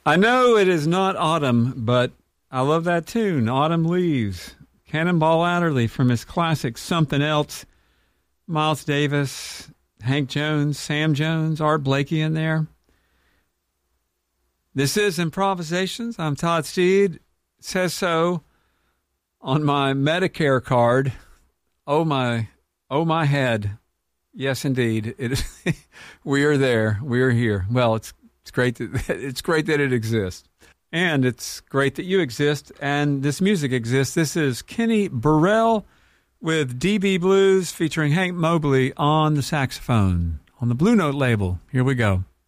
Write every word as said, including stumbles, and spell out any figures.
I know it is not autumn, but I love that tune, Autumn Leaves. Cannonball Adderley from his classic Something Else. Miles Davis, Hank Jones, Sam Jones, Art Blakey in there. This is Improvisations. I'm Todd Steed. It says so on my Medicare card. Oh, my, oh, my head. Yes, indeed. It is, we are there. We are here. Well, it's it's great that it's great that it exists. And it's great that you exist and this music exists. This is Kenny Burrell with D B Blues featuring Hank Mobley on the saxophone on the Blue Note label. Here we go.